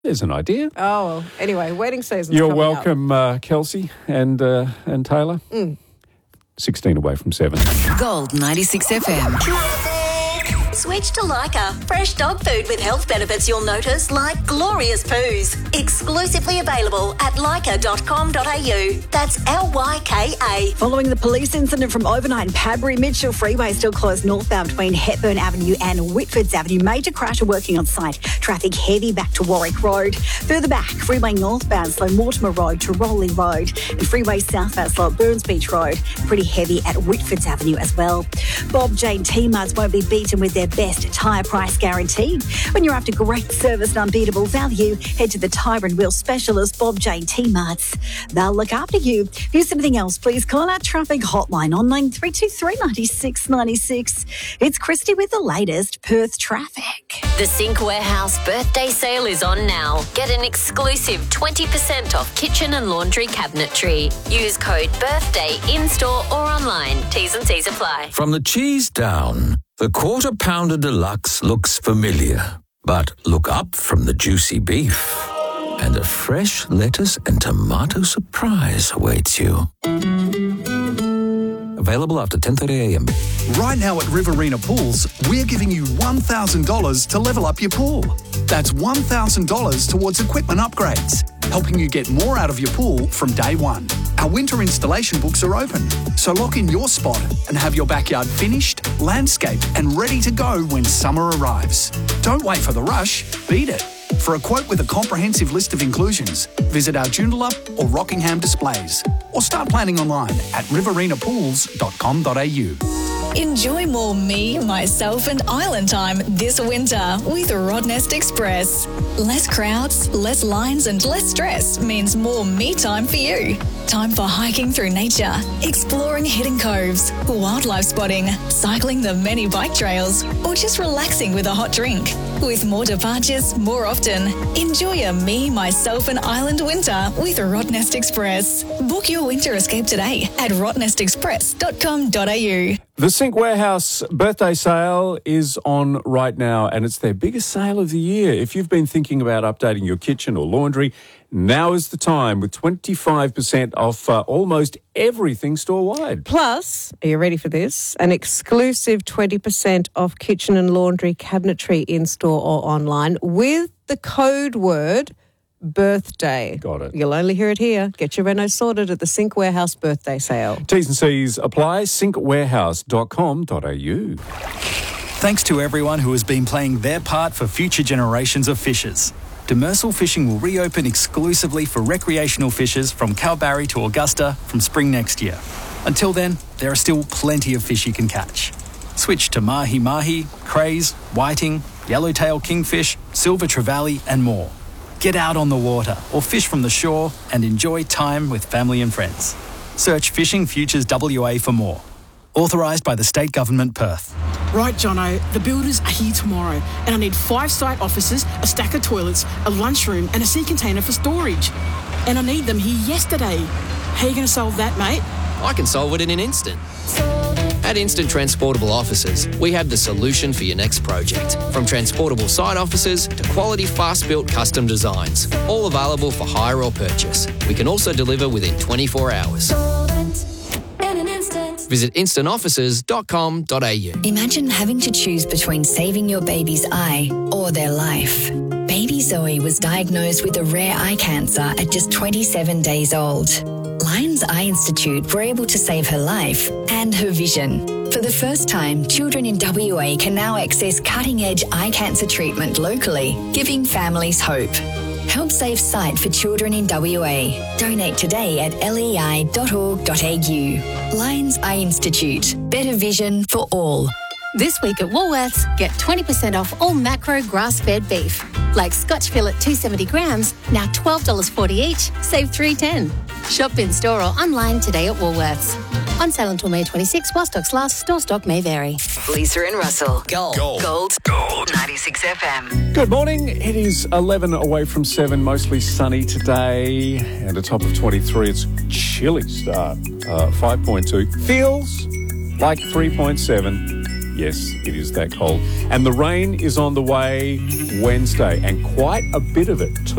There's an idea. Oh, anyway, wedding season. You're welcome, Kelsey and Taylor. 16 away from 7. Gold 96 FM. Switch to Leica. Fresh dog food with health benefits you'll notice, like glorious poos. Exclusively available at leica.com.au. That's LYKA. Following the police incident from overnight in Padbury, Mitchell Freeway still closed northbound between Hepburn Avenue and Whitfords Avenue. Major crasher working on site. Traffic heavy back to Warwick Road. Further back, freeway northbound slow Mortimer Road to Rowley Road. And freeway southbound slow at Burns Beach Road. Pretty heavy at Whitfords Avenue as well. Bob Jane T-Marts won't be beaten with their best tyre price guarantee. When you're after great service and unbeatable value, head to the tyre and wheel specialist Bob Jane T-Marts. They'll look after you. If there's anything else, please call our traffic hotline on 9323 96 96. It's Christy with the latest Perth traffic. The Sink Warehouse birthday sale is on now. Get an exclusive 20% off kitchen and laundry cabinetry. Use code BIRTHDAY in-store or online. T's and C's apply. From the cheese down, the Quarter Pounder Deluxe looks familiar. But look up from the juicy beef, and a fresh lettuce and tomato surprise awaits you. Available after 10:30 a.m. Right now at Riverina Pools, we're giving you $1,000 to level up your pool. That's $1,000 towards equipment upgrades, helping you get more out of your pool from day one. Our winter installation books are open, so lock in your spot and have your backyard finished, landscaped and ready to go when summer arrives. Don't wait for the rush, beat it. For a quote with a comprehensive list of inclusions, visit our Joondalup or Rockingham displays or start planning online at riverinaPools.com.au. Enjoy more me, myself and island time this winter with Rottnest Express. Less crowds, less lines and less stress means more me time for you. Time for hiking through nature, exploring hidden coves, wildlife spotting, cycling the many bike trails, or just relaxing with a hot drink. With more departures more often, enjoy a me, myself and island winter with Rottnest Express. Book your winter escape today at rottnestexpress.com.au. The Sink Warehouse birthday sale is on right now, and it's their biggest sale of the year. If you've been thinking about updating your kitchen or laundry, now is the time with 25% off almost everything store-wide. Plus, are you ready for this? An exclusive 20% off kitchen and laundry cabinetry in-store or online with the code word birthday. Got it. You'll only hear it here. Get your reno sorted at the Sink Warehouse birthday sale. T's and C's apply. sinkwarehouse.com.au. Thanks to everyone who has been playing their part for future generations of fishers. Demersal Fishing will reopen exclusively for recreational fishers from Kalbarri to Augusta from spring next year. Until then, there are still plenty of fish you can catch. Switch to mahi-mahi, crays, whiting, yellowtail kingfish, silver trevally and more. Get out on the water or fish from the shore and enjoy time with family and friends. Search Fishing Futures WA for more. Authorised by the State Government, Perth. Right, Jono, the builders are here tomorrow and I need 5 site offices, a stack of toilets, a lunchroom and a sea container for storage. And I need them here yesterday. How are you going to solve that, mate? I can solve it in an instant. At Instant Transportable Offices, we have the solution for your next project. From transportable site offices to quality fast-built custom designs, all available for hire or purchase. We can also deliver within 24 hours. Visit instantoffices.com.au. Imagine having to choose between saving your baby's eye or their life. Baby Zoe was diagnosed with a rare eye cancer at just 27 days old. Lions Eye Institute were able to save her life and her vision. For the first time, children in WA can now access cutting-edge eye cancer treatment locally, giving families hope. Help save sight for children in WA. Donate today at lei.org.au. Lions Eye Institute. Better vision for all. This week at Woolworths, get 20% off all macro grass-fed beef. Like Scotch fillet 270 grams, now $12.40 each, save $3.10. Shop in store or online today at Woolworths. On sale until May 26, while stocks last. Store stock may vary. Lisa and Russell. Gold. 96 FM. Good morning. It is 11 away from 7, mostly sunny today, and a top of 23. It's a chilly start. 5.2. Feels like 3.7. Yes, it is that cold. And the rain is on the way Wednesday, and quite a bit of it too.